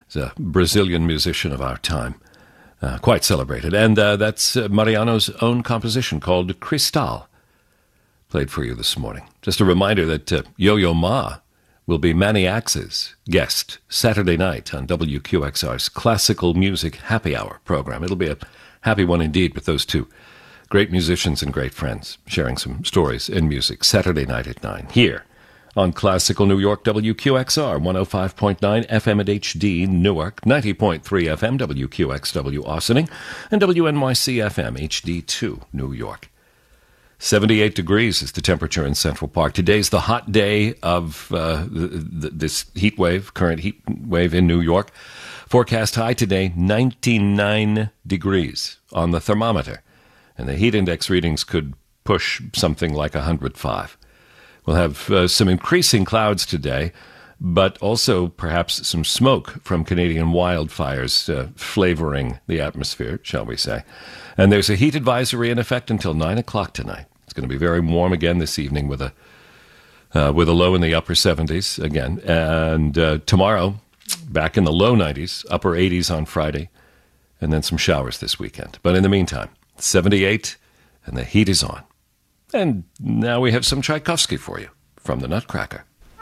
He's a Brazilian musician of our time, quite celebrated. And that's Mariano's own composition called Cristal, played for you this morning. Just a reminder that Yo-Yo Ma will be Manny Axe's guest Saturday night on WQXR's Classical Music Happy Hour program. It'll be a happy one indeed with those two great musicians and great friends sharing some stories in music Saturday night at 9 here on Classical New York, WQXR 105.9 FM at HD Newark, 90.3 FM WQXW Austining, and WNYC FM HD2 New York. 78 degrees is the temperature in Central Park. Today's the hot day of this heat wave, current heat wave in New York. Forecast high today, 99 degrees on the thermometer. And the heat index readings could push something like 105. We'll have some increasing clouds today, but also perhaps some smoke from Canadian wildfires flavoring the atmosphere, shall we say. And there's a heat advisory in effect until 9 o'clock tonight. It's going to be very warm again this evening with a low in the upper 70s again. And tomorrow, back in the low 90s, upper 80s on Friday, and then some showers this weekend. But in the meantime, 78, and the heat is on. And now we have some Tchaikovsky for you from the Nutcracker.